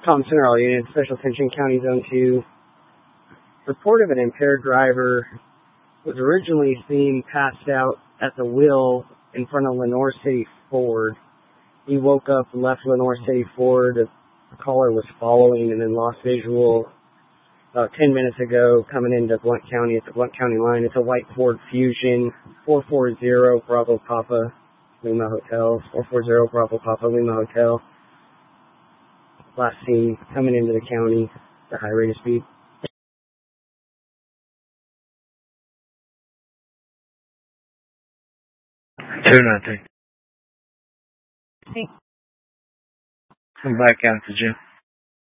Tom Center, all units, Special Attention, County Zone 2. Report of an impaired driver was originally seen passed out at the wheel in front of Lenore City Ford. He woke up and left Lenore City Ford. The caller was following and then lost visual about 10 minutes ago coming into Blount County at the Blount County line. It's a white Ford Fusion, 440 Bravo Papa Lima Hotel, 440 Bravo Papa Lima Hotel. Last seen coming into the county at a high rate of speed. Two nothing. I'm back out to jail.